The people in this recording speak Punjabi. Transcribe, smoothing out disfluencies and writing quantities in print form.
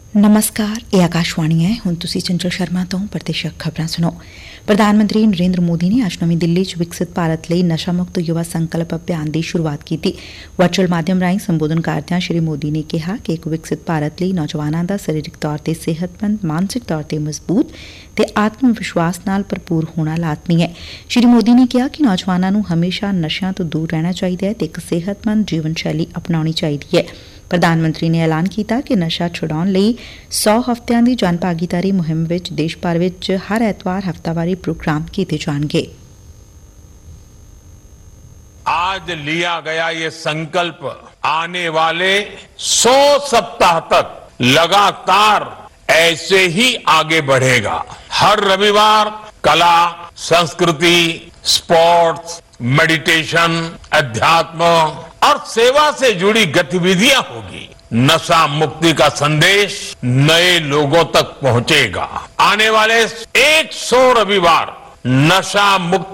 ਨਮਸਕਾਰ, ਇਹ ਆਕਾਸ਼ਵਾਣੀ ਹੈ। ਹੁਣ ਤੁਸੀਂ ਚੰਚਲ ਸ਼ਰਮਾ ਤੋਂ ਪ੍ਰਤੀਸ਼ਕ ਖਬਰਾਂ ਸੁਣੋ। ਪ੍ਰਧਾਨ ਮੰਤਰੀ ਨਰਿੰਦਰ ਮੋਦੀ ਨੇ ਅੱਜ ਨਵੀਂ ਦਿੱਲੀ 'ਚ ਵਿਕਸਿਤ ਭਾਰਤ ਲਈ ਨਸ਼ਾ ਮੁਕਤ ਯੁਵਾ ਸੰਕਲਪ ਅਭਿਆਨ ਦੀ ਸ਼ੁਰੂਆਤ ਕੀਤੀ। ਵਰਚੁਅਲ ਮਾਧਿਅਮ ਰਾਹੀਂ ਸੰਬੋਧਨ ਕਰਦਿਆਂ ਸ਼੍ਰੀ ਮੋਦੀ ਨੇ ਕਿਹਾ ਕਿ ਇੱਕ ਵਿਕਸਿਤ ਭਾਰਤ ਲਈ ਨੌਜਵਾਨਾਂ ਦਾ ਸਰੀਰਕ ਤੌਰ ਤੇ ਸਿਹਤਮੰਦ, ਮਾਨਸਿਕ ਤੌਰ ਤੇ ਮਜ਼ਬੂਤ ਤੇ ਆਤਮ ਵਿਸ਼ਵਾਸ ਨਾਲ ਭਰਪੂਰ ਹੋਣਾ ਲਾਜ਼ਮੀ ਹੈ। ਸ਼੍ਰੀ ਮੋਦੀ ਨੇ ਕਿਹਾ ਕਿ ਨੌਜਵਾਨਾਂ ਨੂੰ ਹਮੇਸ਼ਾ ਨਸ਼ਿਆਂ ਤੋਂ ਦੂਰ ਰਹਿਣਾ ਚਾਹੀਦਾ ਹੈ ਤੇ ਇੱਕ ਸਿਹਤਮੰਦ ਜੀਵਨ ਸ਼ੈਲੀ ਅਪਣਾਉਣੀ ਚਾਹੀਦੀ ਹੈ। ਪ੍ਰਧਾਨ ਮੰਤਰੀ ਨੇ ਐਲਾਨ ਕੀਤਾ ਕਿ ਨਸ਼ਾ ਛੁਡਾਉਣ ਲਈ 100 ਹਫ਼ਤਿਆਂ ਦੀ ਜਨ ਭਾਗੀਦਾਰੀ ਮੁਹਿੰਮ ਵਿੱਚ ਦੇਸ਼ ਭਰ ਵਿੱਚ ਹਰ ਐਤਵਾਰ ਹਫ਼ਤਾਵਾਰੀ ਪ੍ਰੋਗਰਾਮ ਕੀਤੇ ਜਾਣਗੇ। आज लिया गया ये संकल्प आने वाले 100 सप्ताह तक लगातार ऐसे ही आगे बढ़ेगा। हर रविवार कला, संस्कृति, स्पोर्ट्स, मेडिटेशन, अध्यात्म और सेवा से जुड़ी गतिविधियां होगी। नशा मुक्ति का संदेश नए लोगों तक पहुंचेगा। आने वाले 100 रविवार नशा मुक्त